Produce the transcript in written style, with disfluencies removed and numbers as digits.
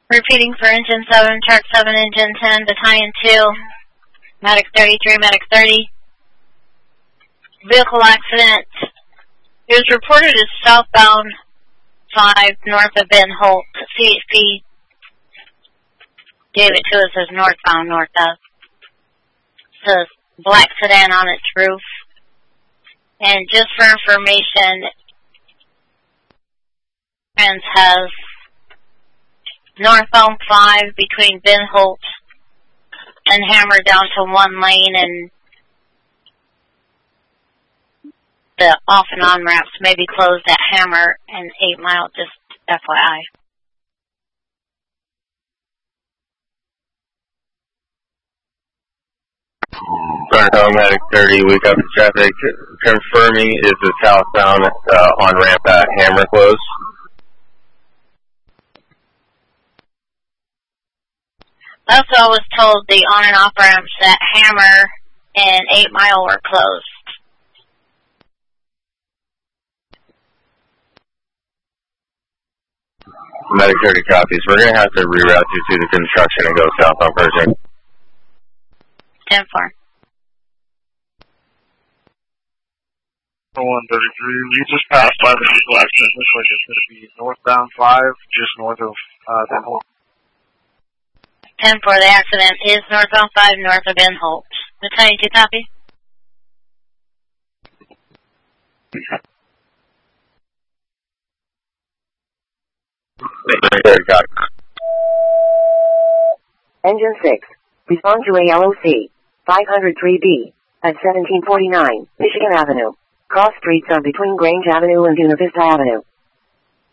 Repeating for Engine 7, Chart 7, Engine 10, Battalion 2, Medic 33, Medic 30. Vehicle accident is reported as southbound 5 north of Ben Holt. CHP gave it to us as northbound north of. It's a black sedan on its roof. And just for information, Trans has northbound 5 between Ben Holt and Hammer down to 1 lane, and the off and on ramps may be closed at Hammer and 8 Mile, just FYI. Garnet Medic 30, we got the traffic confirming is the southbound on ramp at Hammer closed. Also, I was told the on and off ramps at Hammer and 8 Mile were closed. Medic 30 copies. We're going to have to reroute you to the construction and go south on Pershing. 10-4. 133, we just passed by the vehicle accident. Looks like it's going to be northbound 5, just north of Ben Holt. 10-4, the accident is northbound 5, north of Ben Holt. Battalion 2, copy. Engine 6, respond to ALOC 503B at 1749 Michigan Avenue. Cross streets are between Grange Avenue and Una Vista Avenue.